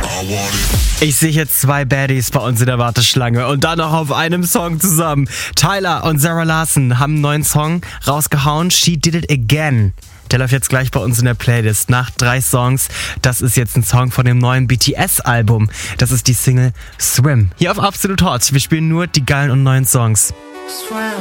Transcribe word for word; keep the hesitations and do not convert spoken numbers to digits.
Ich sehe jetzt zwei Baddies bei uns in der Warteschlange und dann noch auf einem Song zusammen. Tyler und Zara Larsson haben einen neuen Song rausgehauen. She Did It Again. Der läuft jetzt gleich bei uns in der Playlist nach drei Songs. Das ist jetzt ein Song von dem neuen B T S-Album. Das ist die Single Swim. Hier auf Absolut Hot. Wir spielen nur die geilen und neuen Songs.